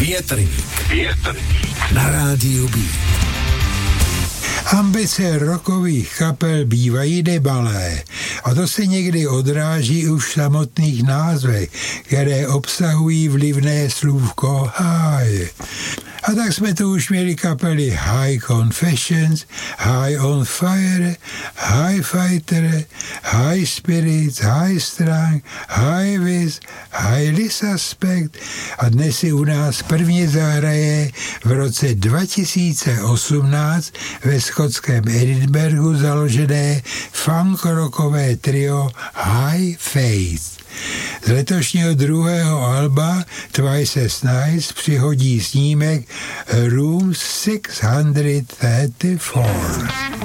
Větrník na rádiu B. Ambice rockových kapel bývají nemalé a to se někdy odráží už v samotných názvech, které obsahují vlivné slůvko high. A tak jsme tu už měli kapely High Confessions, High on Fire, High Fighter, High Spirits, High Strung, High Vis, Highly Suspect a dnes si u nás prvně zahraje v roce 2018 ve skotském Edinburghu založené funk-rockové trio High Faith. Z letošního druhého alba Twice as Nice přihodí snímek Room 634.